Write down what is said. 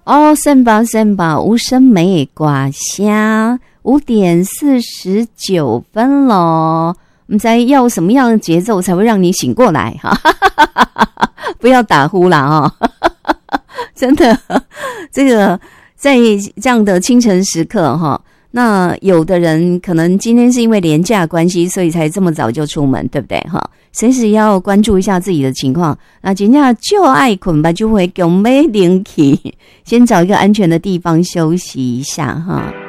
哦，散吧，无声没挂虾，5:49咯。我们在要什么样的节奏才会让你醒过来哈？不要打呼啦哦！真的，这个在这样的清晨时刻哈，那有的人可能今天是因为连假关系，所以才这么早就出门，对不对哈？随时要关注一下自己的情况。那真正就爱困吧，就会强要灵气，先找一个安全的地方休息一下哈。